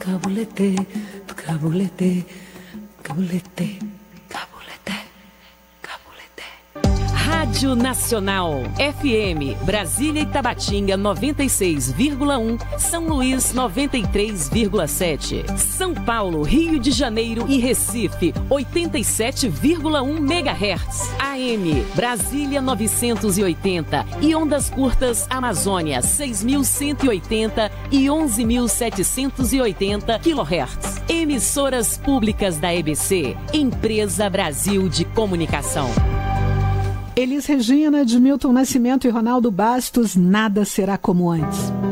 Cabulete, cabulete, cabulete, cabulete, cabulete. Rádio Nacional, FM, Brasília e Tabatinga 96,1, São Luís 93,7, São Paulo, Rio de Janeiro e Recife 87,1 MHz, AM, Brasília 980 e ondas curtas Amazônia 6.180 e 11.780 kHz. Emissoras públicas da EBC, Empresa Brasil de Comunicação. Elis Regina, de Milton Nascimento e Ronaldo Bastos, Nada Será Como Antes.